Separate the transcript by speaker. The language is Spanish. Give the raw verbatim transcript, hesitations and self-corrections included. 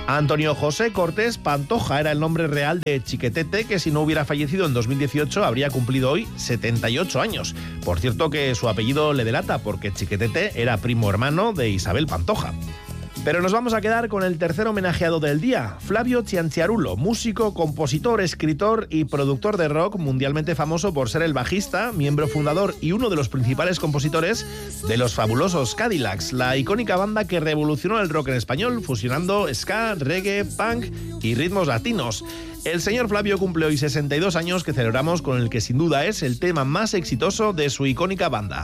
Speaker 1: Antonio José Cortés Pantoja era el nombre real de Chiquetete, que si no hubiera fallecido en dos mil dieciocho habría cumplido hoy setenta y ocho años. Por cierto que su apellido le delata, porque Chiquetete era primo hermano de Isabel Pantoja. Pero nos vamos a quedar con el tercer homenajeado del día, Flavio Cianciarulo, músico, compositor, escritor y productor de rock mundialmente famoso por ser el bajista, miembro fundador y uno de los principales compositores de los fabulosos Cadillacs, la icónica banda que revolucionó el rock en español, fusionando ska, reggae, punk y ritmos latinos. El señor Flavio cumple hoy sesenta y dos años, que celebramos con el que sin duda es el tema más exitoso de su icónica banda.